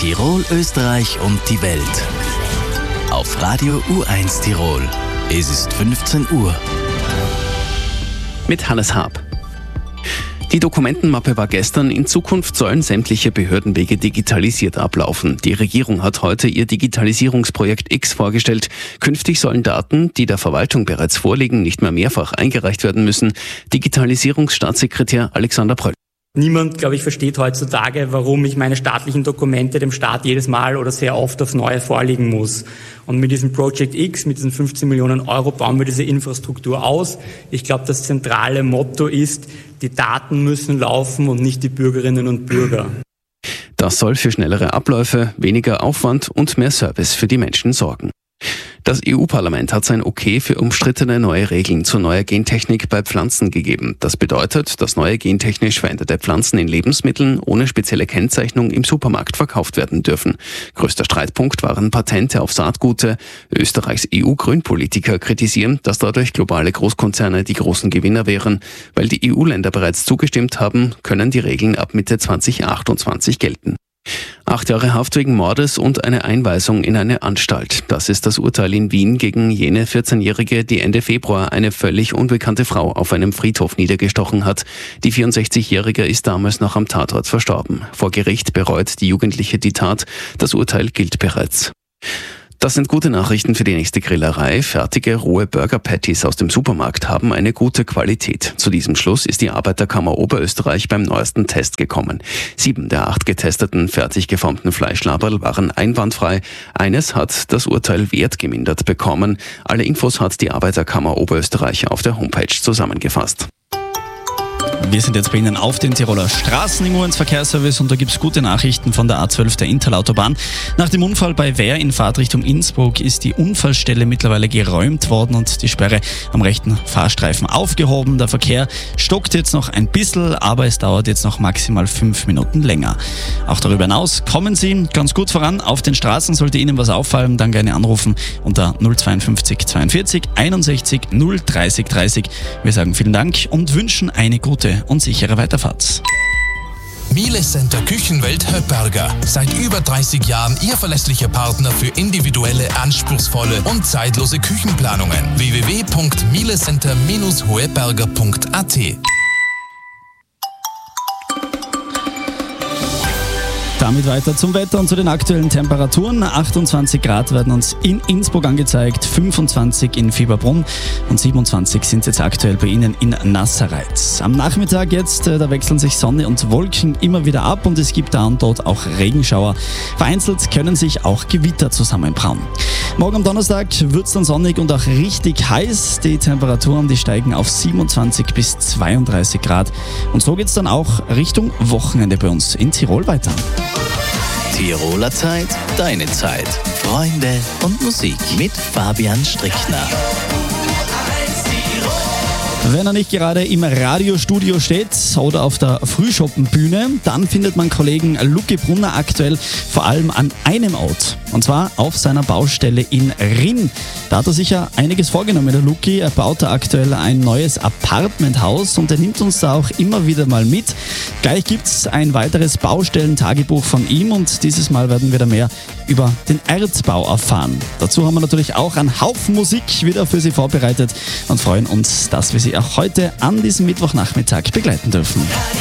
Tirol, Österreich und die Welt. Auf Radio U1 Tirol. Es ist 15 Uhr. Mit Hannes Haab. Die Dokumentenmappe war gestern. In Zukunft sollen sämtliche Behördenwege digitalisiert ablaufen. Die Regierung hat heute ihr Digitalisierungsprojekt X vorgestellt. Künftig sollen Daten, die der Verwaltung bereits vorliegen, nicht mehr mehrfach eingereicht werden müssen. Digitalisierungsstaatssekretär Alexander Pröll. Niemand, glaube ich, versteht heutzutage, warum ich meine staatlichen Dokumente dem Staat jedes Mal oder sehr oft aufs Neue vorlegen muss. Und mit diesem Project X, mit diesen 15 Millionen Euro, bauen wir diese Infrastruktur aus. Ich glaube, das zentrale Motto ist, die Daten müssen laufen und nicht die Bürgerinnen und Bürger. Das soll für schnellere Abläufe, weniger Aufwand und mehr Service für die Menschen sorgen. Das EU-Parlament hat sein Okay für umstrittene neue Regeln zur neuer Gentechnik bei Pflanzen gegeben. Das bedeutet, dass neue gentechnisch veränderte Pflanzen in Lebensmitteln ohne spezielle Kennzeichnung im Supermarkt verkauft werden dürfen. Größter Streitpunkt waren Patente auf Saatgute. Österreichs EU-Grünpolitiker kritisieren, dass dadurch globale Großkonzerne die großen Gewinner wären. Weil die EU-Länder bereits zugestimmt haben, können die Regeln ab Mitte 2028 gelten. 8 Jahre Haft wegen Mordes und eine Einweisung in eine Anstalt. Das ist das Urteil in Wien gegen jene 14-Jährige, die Ende Februar eine völlig unbekannte Frau auf einem Friedhof niedergestochen hat. Die 64-Jährige ist damals noch am Tatort verstorben. Vor Gericht bereut die Jugendliche die Tat. Das Urteil gilt bereits. Das sind gute Nachrichten für die nächste Grillerei. Fertige, rohe Burger-Patties aus dem Supermarkt haben eine gute Qualität. Zu diesem Schluss ist die Arbeiterkammer Oberösterreich beim neuesten Test gekommen. 7 der 8 getesteten, fertig geformten Fleischlaberl waren einwandfrei. Eines hat das Urteil wertgemindert bekommen. Alle Infos hat die Arbeiterkammer Oberösterreich auf der Homepage zusammengefasst. Wir sind jetzt bei Ihnen auf den Tiroler Straßen im U1 Verkehrsservice und da gibt es gute Nachrichten von der A12 der Interlautobahn. Nach dem Unfall bei Wehr in Fahrtrichtung Innsbruck ist die Unfallstelle mittlerweile geräumt worden und die Sperre am rechten Fahrstreifen aufgehoben. Der Verkehr stockt jetzt noch ein bisschen, aber es dauert jetzt noch maximal 5 Minuten länger. Auch darüber hinaus kommen Sie ganz gut voran auf den Straßen. Sollte Ihnen was auffallen, dann gerne anrufen unter 052 42 61 030 30. Wir sagen vielen Dank und wünschen eine gute und sichere Weiterfahrt. Miele Center Küchenwelt Höpperger. Seit über 30 Jahren Ihr verlässlicher Partner für individuelle, anspruchsvolle und zeitlose Küchenplanungen. www.mielecenter-hoeberger.at. Damit weiter zum Wetter und zu den aktuellen Temperaturen. 28 Grad werden uns in Innsbruck angezeigt, 25 in Fieberbrunn und 27 sind jetzt aktuell bei Ihnen in Nassereitz. Am Nachmittag jetzt, da wechseln sich Sonne und Wolken immer wieder ab und es gibt da und dort auch Regenschauer. Vereinzelt können sich auch Gewitter zusammenbrauen. Morgen am Donnerstag wird es dann sonnig und auch richtig heiß. Die Temperaturen, die steigen auf 27 bis 32 Grad. Und so geht es dann auch Richtung Wochenende bei uns in Tirol weiter. Tiroler Zeit, deine Zeit. Freunde und Musik mit Fabian Strickner. Wenn er nicht gerade im Radiostudio steht oder auf der Frühschoppenbühne, dann findet man Kollegen Luki Brunner aktuell vor allem an einem Ort. Und zwar auf seiner Baustelle in Rinn. Da hat er sich ja einiges vorgenommen, der Luki. Er baut da aktuell ein neues Apartmenthaus und er nimmt uns da auch immer wieder mal mit. Gleich gibt's ein weiteres Baustellentagebuch von ihm und dieses Mal werden wir da mehr über den Erzbau erfahren. Dazu haben wir natürlich auch einen Haufen Musik wieder für Sie vorbereitet und freuen uns, dass wir Sie auch heute an diesem Mittwochnachmittag begleiten dürfen.